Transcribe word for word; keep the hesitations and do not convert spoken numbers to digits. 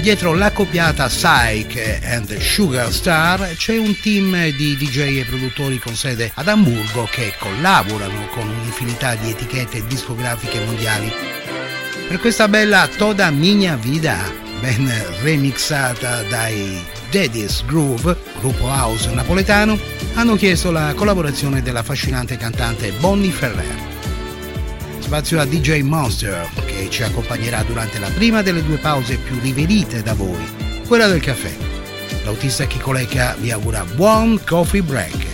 Dietro l'accoppiata Psyche and Sugar Star c'è un team di D J e produttori con sede ad Amburgo che collaborano con un'infinità di etichette discografiche mondiali. Per questa bella Toda Minha Vida, ben remixata dai Daddy's Groove, gruppo house napoletano, hanno chiesto la collaborazione dell'affascinante cantante Bonnie Ferrer. Spazio a D J Monster, che ci accompagnerà durante la prima delle due pause più riverite da voi, quella del caffè. L'autista Chico Lecca vi augura buon coffee break.